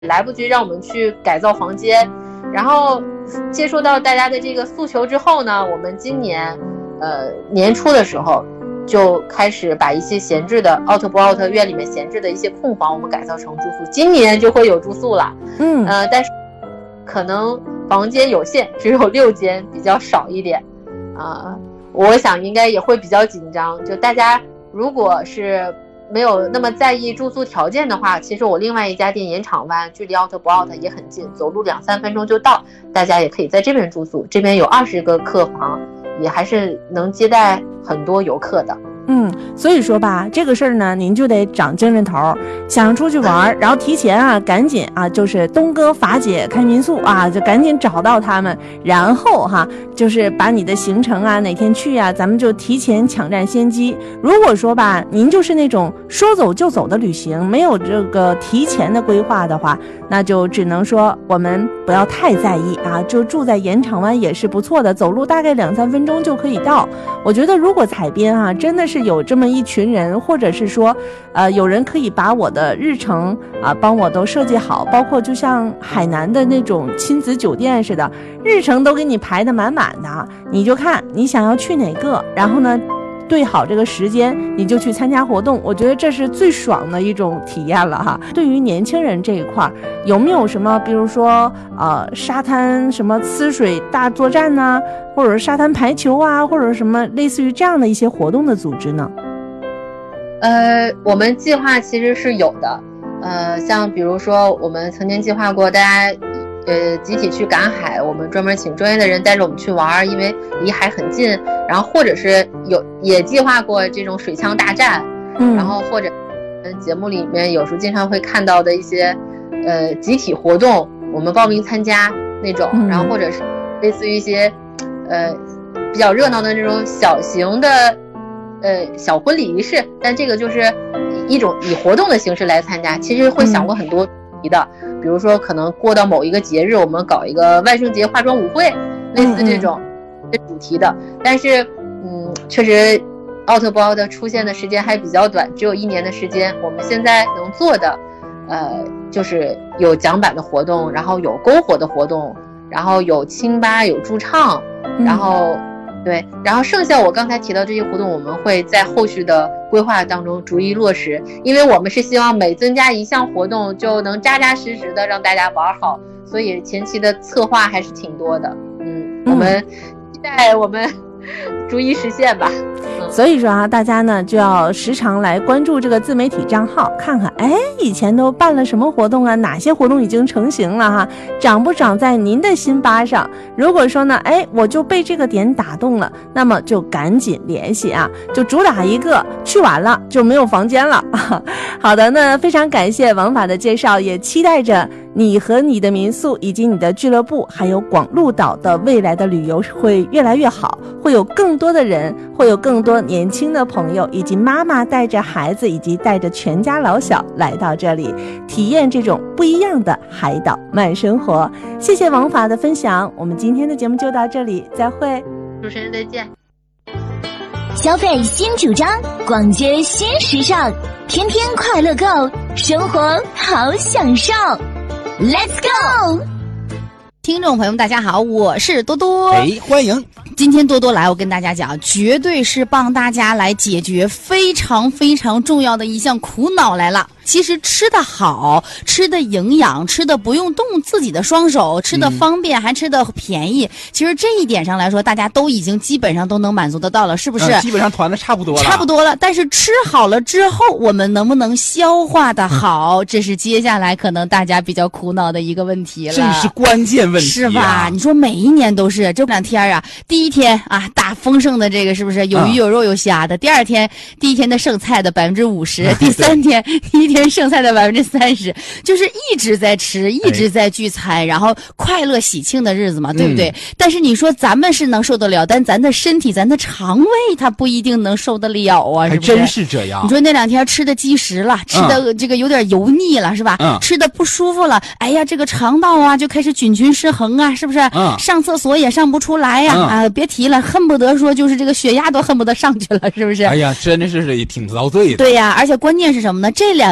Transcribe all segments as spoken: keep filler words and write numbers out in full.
来不及让我们去改造房间。然后接收到大家的这个诉求之后呢，我们今年呃年初的时候就开始把一些闲置的 out 不 out 院里面闲置的一些空房我们改造成住宿，今年就会有住宿了。 嗯呃但是可能房间有限，只有六间，比较少一点啊、呃。我想应该也会比较紧张，就大家如果是没有那么在意住宿条件的话，其实我另外一家店盐场湾距离 out 不 out 也很近，走路两三分钟就到，大家也可以在这边住宿，这边有二十个客房，也还是能接待很多游客的。 嗯，所以说吧，这个事儿呢，您就得长精神头，想出去玩，然后提前啊，赶紧啊，就是东哥法姐开民宿啊，就赶紧找到他们，然后哈，就是把你的行程啊，哪天去啊，咱们就提前抢占先机。如果说吧，您就是那种说走就走的旅行，没有这个提前的规划的话，那就只能说我们不要太在意啊，就住在盐场湾也是不错的，走路大概两三分钟就可以到。我觉得如果采编啊，真的是有这么一群人，或者是说呃有人可以把我的日程啊帮我都设计好，包括就像海南的那种亲子酒店似的，日程都给你排得满满的，你就看你想要去哪个，然后呢对好这个时间你就去参加活动，我觉得这是最爽的一种体验了哈。对于年轻人这一块有没有什么比如说呃沙滩什么呲水大作战呢，或者沙滩排球啊，或者什么类似于这样的一些活动的组织呢？ 呃我们计划其实是有的，呃像比如说我们曾经计划过大家呃，集体去赶海，我们专门请专业的人带着我们去玩，因为离海很近。然后或者是有也计划过这种水枪大战， 嗯， 然后或者节目里面有时候经常会看到的一些呃集体活动，我们报名参加那种， 嗯、 然后或者是类似于一些呃比较热闹的那种小型的呃小婚礼仪式，但这个就是一种以活动的形式来参加，其实会想过很多的。嗯，比如说可能过到某一个节日，我们搞一个万圣节化妆舞会，类似这种主题的。嗯、但是嗯确实 out 不 out 出现的时间还比较短，只有一年的时间。我们现在能做的呃就是有桨板的活动，然后有篝火的活动，然后有清吧，有驻唱，然后、嗯对，然后剩下我刚才提到这些活动，我们会在后续的规划当中逐一落实，因为我们是希望每增加一项活动就能扎扎实实的让大家玩好，所以前期的策划还是挺多的。嗯，我们期待我们逐一实现吧。 所以说啊，大家呢就要时常来关注这个自媒体账号，看看哎以前都办了什么活动啊，哪些活动已经成型了哈，长不长在您的心巴上。如果说呢哎我就被这个点打动了，那么就赶紧联系啊，就主打一个去晚了就没有房间了。好的，那非常感谢王法的介绍，也期待着你和你的民宿以及你的俱乐部还有广鹿岛的未来的旅游会越来越好，会有更多的人，会有更多年轻的朋友以及妈妈带着孩子以及带着全家老小来到这里体验这种不一样的海岛慢生活。谢谢王法的分享，我们今天的节目就到这里，再会。 主持人再见。 消费新主张，逛街新时尚，天天快乐购，生活好享受。Let's go！ 听众朋友们大家好，我是多多。 哎，欢迎。 今天多多来，我跟大家讲，绝对是帮大家来解决非常非常重要的一项苦恼来了。其实吃的好，吃的营养，吃的不用动自己的双手，吃的方便，嗯、还吃的便宜。其实这一点上来说，大家都已经基本上都能满足得到了，是不是？ 嗯、基本上团的差不多了， 差不多了。但是吃好了之后，我们能不能消化的好，嗯、这是接下来可能大家比较苦恼的一个问题了。 这是关键问题、啊， 是吧？你说每一年都是这两天啊，第一天啊大丰盛的这个是不是有鱼有肉有虾的？嗯、第二天第一天的剩菜的百分之五十，第三天第一天剩菜的百分之三十，就是一直在吃，一直在聚餐，哎、然后快乐喜庆的日子嘛，对不对？嗯、但是你说咱们是能受得了，但咱的身体、咱的肠胃，它不一定能受得了啊，是不是？ 还真是这样。 你说那两天吃的积食了，吃的这个有点油腻了，是吧？嗯、吃的不舒服了，哎呀，这个肠道啊就开始菌群失衡啊，是不是？嗯、上厕所也上不出来呀、啊，嗯、啊，别提了，恨不得说就是这个血压都恨不得上去了，是不是？ 哎呀，真的是挺遭罪的。 对呀，而且关键是什么呢？这两年。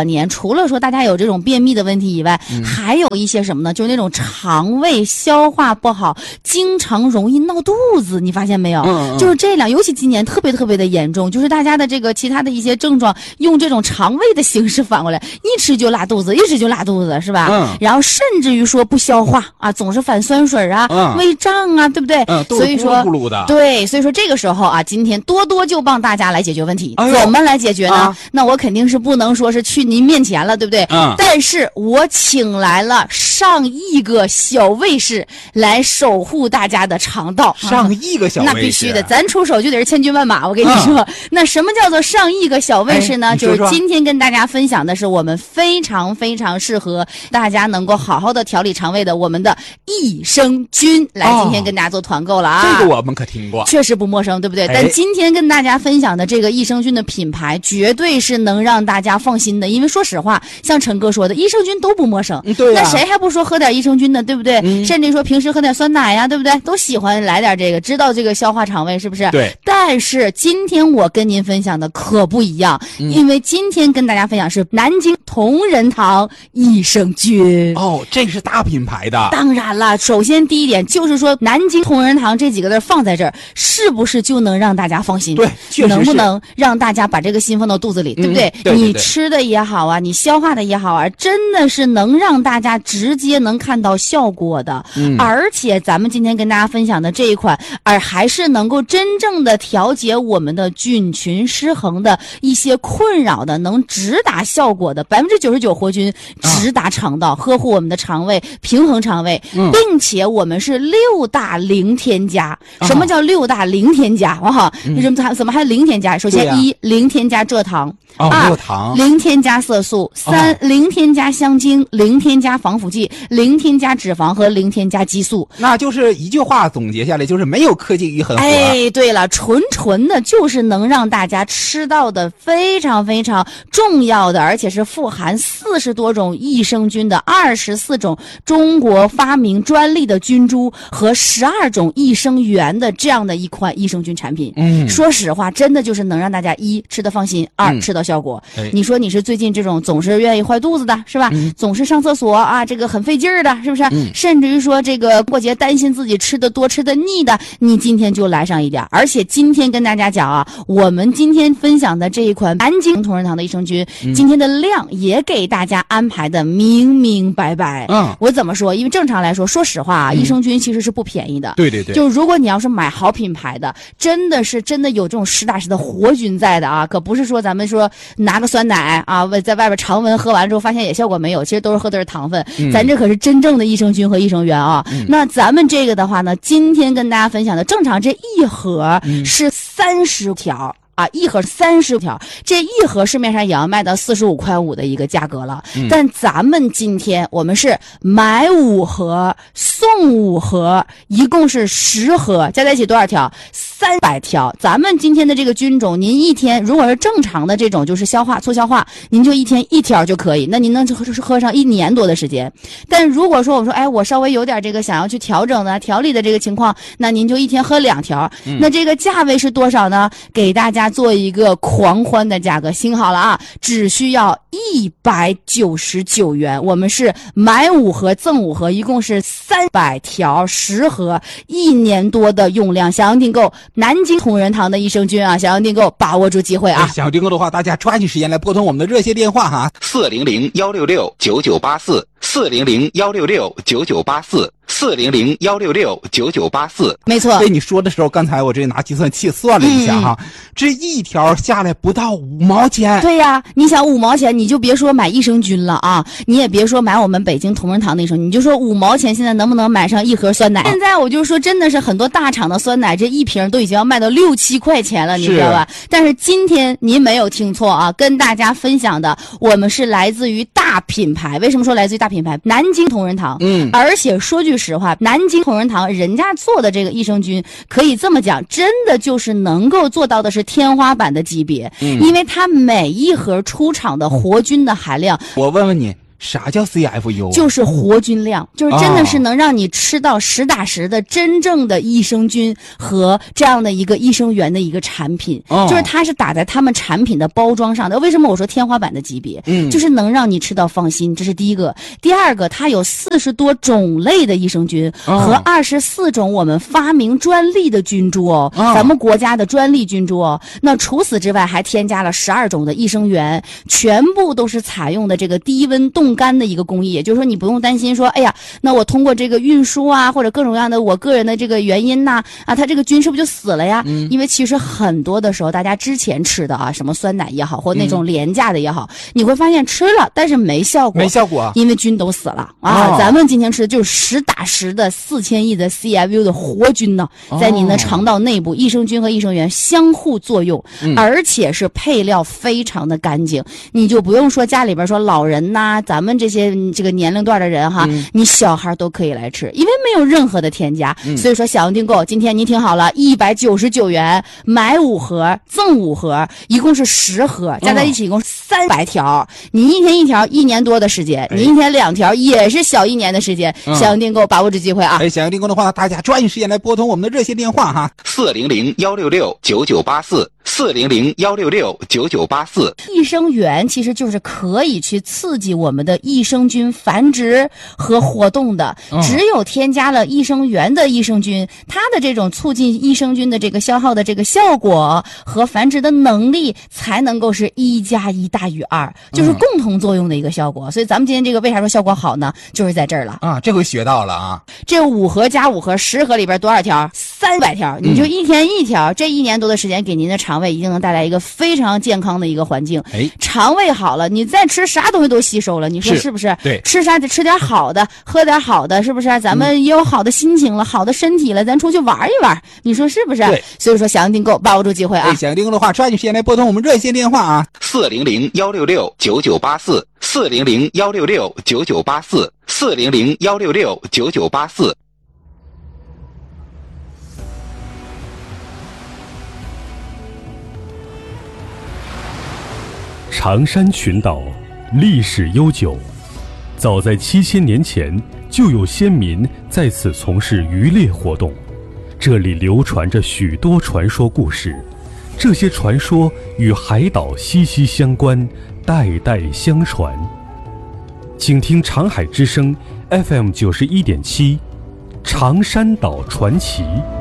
年，除了说大家有这种便秘的问题以外， 嗯、 还有一些什么呢？就是那种肠胃消化不好，经常容易闹肚子，你发现没有？ 嗯嗯、 就是这两，尤其今年特别特别的严重，就是大家的这个其他的一些症状，用这种肠胃的形式反过来，一吃就拉肚子，一吃就拉肚子，是吧？ 嗯。 然后甚至于说不消化啊，总是反酸水啊， 嗯、 胃胀啊，对不对？ 嗯， 所以说咕噜咕噜的。 对，所以说这个时候啊，今天多多就帮大家来解决问题。 哎、 怎么来解决呢、 啊？ 那我肯定是不能说是去您面前了，对不对？ 嗯。 但是我请来了上亿个小卫士来守护大家的肠道。 上亿个小卫士， 那必须的，咱出手就得是千军万马。我跟你说，嗯、那什么叫做上亿个小卫士呢？ 哎、 就是今天跟大家分享的是我们非常非常适合大家能够好好的调理肠胃的我们的益生菌。来，今天跟大家做团购了啊！ 哦、这个我们可听过， 确实不陌生，对不对？ 哎、 但今天跟大家分享的这个益生菌的品牌，绝对是能让大家放心的。因为说实话，像陈哥说的，益生菌都不陌生。 嗯、对、啊、 那谁还不说喝点益生菌呢？对不对？ 嗯、 甚至说平时喝点酸奶呀，对不对？都喜欢来点这个，知道这个消化肠胃是不是？ 对。 但是今天我跟您分享的可不一样， 嗯、 因为今天跟大家分享是南京同仁堂益生菌。 哦，这是大品牌的。 当然了，首先第一点就是说，南京同仁堂这几个字放在这儿，是不是就能让大家放心？ 对，确实是。 能不能让大家把这个心放到肚子里， 嗯、 对不对？ 对对对， 你吃的也好啊，你消化的也好啊，真的是能让大家直接能看到效果的。 嗯、 而且咱们今天跟大家分享的这一款，而还是能够真正的调节我们的菌群失衡的一些困扰的，能直达效果的，百分之九十九活菌直达肠道，啊、呵护我们的肠胃，平衡肠胃， 嗯、 并且我们是六大零添加。啊、什么叫六大零添加？哇，为什么怎么还零添加？首先一、啊、零添加蔗糖。 哦， 二没有糖， 零添加色素，三、哦、零添加香精，零添加防腐剂，零添加脂肪和零添加激素。 那就是一句话总结下来，就是没有科技与狠活。 哎，对了，纯纯的就是能让大家吃到的非常非常重要的，而且是富含四十多种益生菌的二十四种中国发明专利的菌株和十二种益生元的这样的一款益生菌产品。 嗯， 说实话，真的就是能让大家一吃得放心，二、嗯、吃到效果。 哎、 你说你是最近这种总是愿意坏肚子的，是吧？ 嗯、 总是上厕所啊，这个很费劲儿的，是不是？ 嗯、 甚至于说这个过节担心自己吃的多吃的腻的，你今天就来上一点。而且今天跟大家讲啊，我们今天分享的这一款南京同仁堂的益生菌， 嗯、 今天的量也给大家安排的明明白白。 嗯， 我怎么说？因为正常来说，说实话啊， 嗯、 益生菌其实是不便宜的。 对对对。 就如果你要是买好品牌的，真的是真的有这种实打实的活菌在的啊，可不是说咱们说拿个酸奶啊，在外边常温喝完之后发现也效果没有，其实都是喝的是糖分。 嗯、 咱这可是真正的益生菌和益生元啊。 嗯、 那咱们这个的话呢，今天跟大家分享的，正常这一盒是三十条。啊，一盒三十条，这一盒市面上也要卖到四十五块五的一个价格了。 嗯、 但咱们今天我们是买五盒送五盒，一共是十盒，加在一起多少条？三百条。咱们今天的这个菌种，您一天如果是正常的这种就是消化促消化，您就一天一条就可以，那您能喝上一年多的时间。但如果说我们说，哎，我稍微有点这个想要去调整的调理的这个情况，那您就一天喝两条。 嗯、 那这个价位是多少呢？给大家做一个狂欢的价格，听好了啊，只需要一百九十九元。我们是买五盒赠五盒，一共是三百条，十盒，一年多的用量。想要订购南京同仁堂的益生菌啊，想要订购把握住机会啊！ 想要订购的话，大家抓紧时间来拨通我们的热线电话哈， 四零零幺六六九九八四，四零零幺六六九九八四。四零零幺六六九九八四， 没错。 被你说的时候，刚才我这拿计算器算了一下哈，嗯、这一条下来不到五毛钱。 对呀，你想五毛钱，你就别说买益生菌了啊，你也别说买我们北京同仁堂的益生菌，你就说五毛钱，现在能不能买上一盒酸奶？啊、现在我就说，真的是很多大厂的酸奶，这一瓶都已经要卖到六七块钱了，你知道吧？但是今天您没有听错啊，跟大家分享的，我们是来自于大品牌。为什么说来自于大品牌？南京同仁堂。 嗯， 而且说句实话，南京同仁堂人家做的这个益生菌，可以这么讲，真的就是能够做到的是天花板的级别。 嗯， 因为它每一盒出厂的活菌的含量， 我问问你， 啥叫 C F U？ 就是活菌量，就是真的是能让你吃到实打实的真正的益生菌和这样的一个益生元的一个产品， 哦、 就是它是打在他们产品的包装上的。为什么我说天花板的级别？ 嗯， 就是能让你吃到放心，这是第一个。第二个，它有四十多种类的益生菌、哦、和二十四种我们发明专利的菌株哦，哦咱们国家的专利菌株哦。那除此之外，还添加了十二种的益生元，全部都是采用的这个低温冻干的一个工艺，也就是说你不用担心说，哎呀，那我通过这个运输啊，或者各种各样的我个人的这个原因呐，啊，它这个菌是不是就死了呀？嗯，因为其实很多的时候，大家之前吃的啊，什么酸奶也好，或那种廉价的也好，嗯、你会发现吃了，但是没效果， 没效果， 因为菌都死了啊。哦、咱们今天吃的就是实打实的四千亿的 C F U 的活菌呢，在您的肠道内部，益生菌和益生元相互作用，嗯、而且是配料非常的干净，你就不用说家里边说老人呐，咱们这些这个年龄段的人哈，嗯、你小孩都可以来吃，因为没有任何的添加。嗯、所以说小样订购，今天您听好了，一百九十九元买五盒赠五盒，一共是十盒，加在一起一共三百条。你一天一条，一年多的时间；你一天两条，也是小一年的时间。嗯、小样订购，把握这机会啊！ 哎，想要订购的话，大家抓紧时间来拨通我们的热线电话哈， 四零零幺六六九九八四。四零零幺六六九九八四， 益生元其实就是可以去刺激我们的益生菌繁殖和活动的。嗯、只有添加了益生元的益生菌，它的这种促进益生菌的这个消耗的这个效果和繁殖的能力，才能够是一加一大于二，就是共同作用的一个效果。嗯、所以咱们今天这个为啥说效果好呢？就是在这儿了啊！这回学到了啊！ 这五盒加五盒，十盒里边多少条？三百条，你就一天一条，嗯、这一年多的时间给您的肠胃一定能带来一个非常健康的一个环境。哎，肠胃好了，你再吃啥东西都吸收了，你说是不是？ 对， 吃啥得吃点好的，喝点好的，是不是？咱们也有好的心情了，嗯、好的身体了，咱出去玩一玩，你说是不是？ 对， 所以说想要订购，把握住机会啊！ 哎，想要订购的话，抓紧时间来拨通我们热线电话啊， 四零零幺六六九九八四，四零零幺六六九九八四，四零零幺六六九九八四。 长山群岛历史悠久，早在七千年前就有先民在此从事渔猎活动，这里流传着许多传说故事，这些传说与海岛息息相关，代代相传。请听长海之声 F M 九十一点七，长山岛传奇。